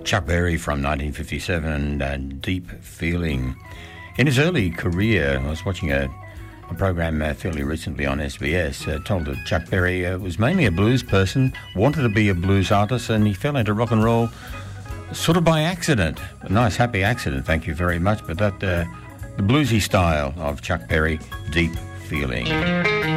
Chuck Berry from 1957 and Deep Feeling. In his early career, I was watching a program fairly recently on SBS, told that Chuck Berry was mainly a blues person, wanted to be a blues artist, and he fell into rock and roll sort of by accident. A nice, happy accident, thank you very much. But that the bluesy style of Chuck Berry, Deep Feeling.